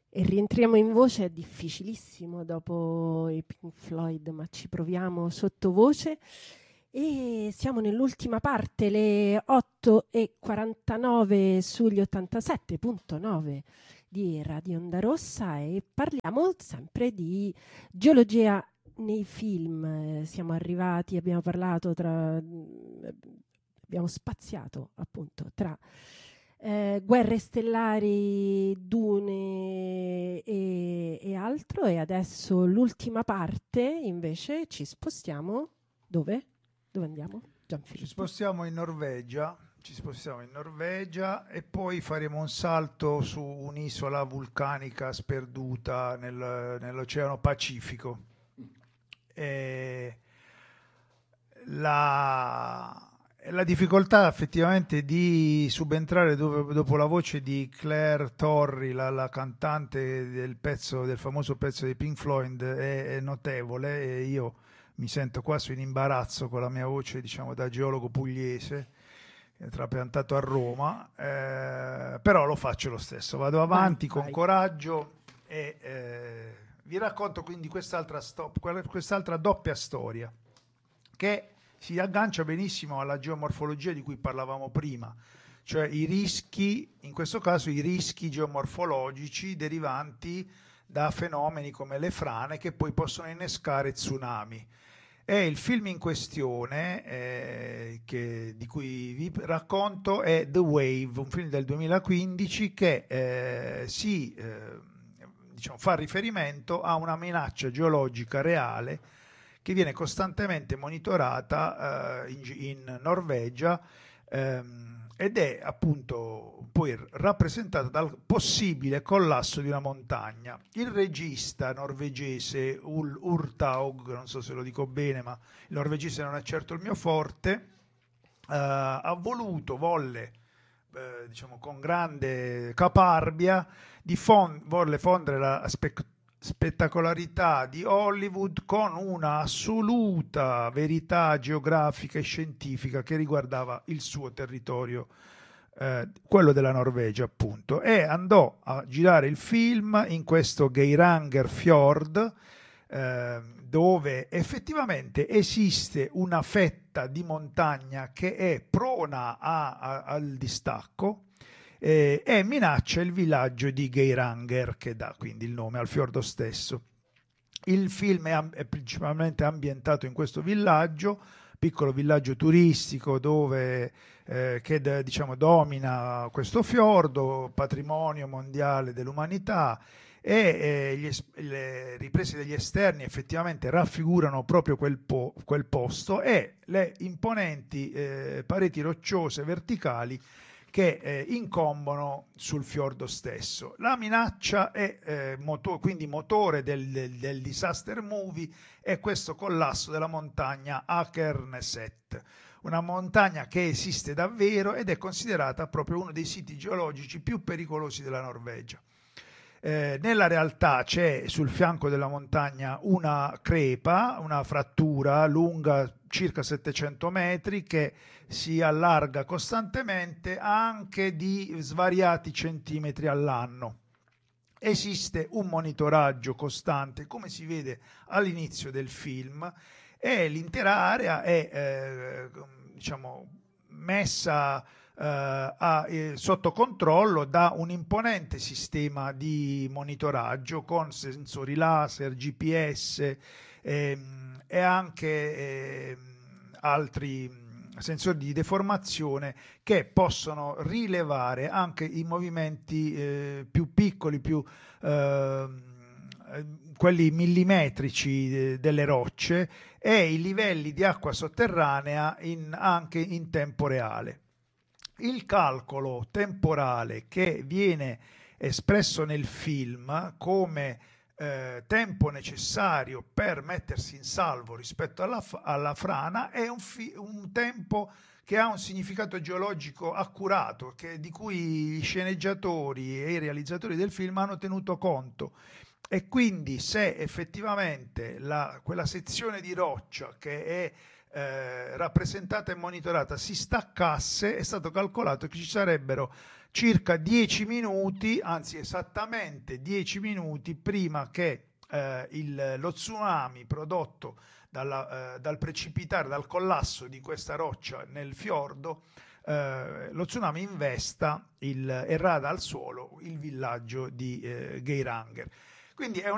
E rientriamo in voce, è difficilissimo dopo i Pink Floyd, ma ci proviamo sottovoce. E siamo nell'ultima parte, le 8:49 sugli 87.9 di Radio Onda Rossa, e parliamo sempre di geologia nei film. Siamo arrivati, abbiamo parlato abbiamo spaziato appunto tra Guerre stellari, Dune e altro, e adesso l'ultima parte invece ci spostiamo. Dove? Dove andiamo? Gianfilippo. Ci spostiamo in Norvegia e poi faremo un salto su un'isola vulcanica sperduta nell'Oceano Pacifico. La difficoltà effettivamente di subentrare dopo la voce di Claire Torrey, la cantante del famoso pezzo di Pink Floyd, è notevole, e io mi sento quasi in imbarazzo con la mia voce, diciamo, da geologo pugliese, trapiantato a Roma, però lo faccio lo stesso, vado avanti con coraggio e vi racconto quindi quest'altra doppia storia che si aggancia benissimo alla geomorfologia di cui parlavamo prima, cioè i rischi, in questo caso i rischi geomorfologici derivanti da fenomeni come le frane che poi possono innescare tsunami. E il film in questione di cui vi racconto è The Wave, un film del 2015 che diciamo, fa riferimento a una minaccia geologica reale che viene costantemente monitorata in Norvegia ed è appunto poi rappresentata dal possibile collasso di una montagna. Il regista norvegese Urtaug, non so se lo dico bene, ma il norvegese non è certo il mio forte, volle diciamo con grande caparbia volle fondere la spettacolarità di Hollywood con una assoluta verità geografica e scientifica che riguardava il suo territorio, quello della Norvegia appunto, e andò a girare il film in questo Geiranger Fjord, dove effettivamente esiste una fetta di montagna che è prona al distacco, e minaccia il villaggio di Geiranger, che dà quindi il nome al fiordo stesso. Il film è principalmente ambientato in questo villaggio, piccolo villaggio turistico che diciamo, domina questo fiordo, patrimonio mondiale dell'umanità, e le riprese degli esterni effettivamente raffigurano proprio quel posto, e le imponenti pareti rocciose verticali che incombono sul fiordo stesso. La minaccia è quindi motore del disaster movie, è questo collasso della montagna Akerneset, una montagna che esiste davvero ed è considerata proprio uno dei siti geologici più pericolosi della Norvegia. Nella realtà c'è sul fianco della montagna una crepa, una frattura lunga circa 700 metri che si allarga costantemente anche di svariati centimetri all'anno. Esiste un monitoraggio costante, come si vede all'inizio del film, e l'intera area è diciamo, messa sotto controllo da un imponente sistema di monitoraggio con sensori laser, GPS e anche altri sensori di deformazione che possono rilevare anche i movimenti più piccoli, quelli millimetrici delle rocce, e i livelli di acqua sotterranea anche in tempo reale. Il calcolo temporale che viene espresso nel film come tempo necessario per mettersi in salvo rispetto alla frana è un tempo che ha un significato geologico accurato, di cui i sceneggiatori e i realizzatori del film hanno tenuto conto. E quindi se effettivamente quella sezione di roccia che è rappresentata e monitorata si staccasse, è stato calcolato che ci sarebbero circa 10 minuti, anzi esattamente 10 minuti prima che lo tsunami prodotto dal precipitare, dal collasso di questa roccia nel fiordo, lo tsunami investa e rada al suolo il villaggio di Geiranger. Quindi è